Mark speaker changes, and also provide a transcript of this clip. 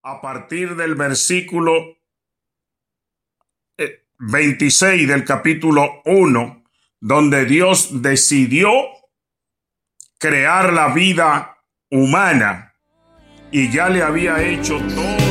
Speaker 1: a partir del versículo 26 del capítulo 1, donde Dios decidió crear la vida humana y ya le había hecho todo.